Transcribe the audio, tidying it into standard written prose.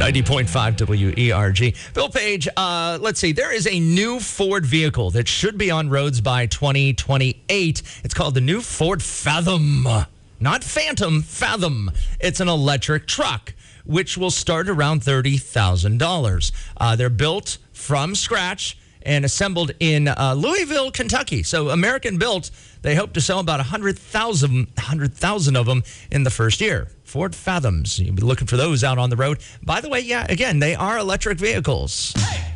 90.5 WERG. Bill Page, let's see. There is a new Ford vehicle that should be on roads by 2028. It's called the new Ford Fathom. Not Phantom, Fathom. It's an electric truck, which will start around $30,000. They're built from scratch and assembled in Louisville, Kentucky. So American built. They hope to sell about 100,000 of them in the first year. Ford Fathoms. You'll be looking for those out on the road. By the way, yeah, again, they are electric vehicles.